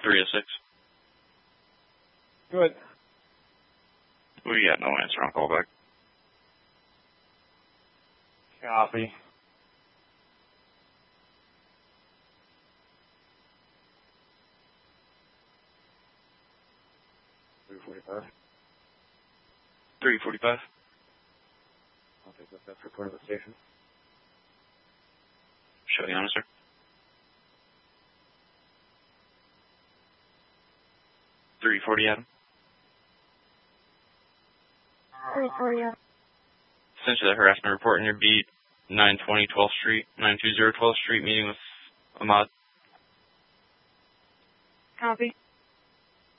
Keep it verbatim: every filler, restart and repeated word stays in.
three oh six. Good. We got no answer on callback. Copy. three forty-five. three forty-five. I'll take that report of the station. Show you on, sir. three forty, Adam. three forty, Adam. Essentially, the harassment report in your beat, nine twenty twelfth Street, nine two zero twelfth Street, meeting with Ahmad. Copy.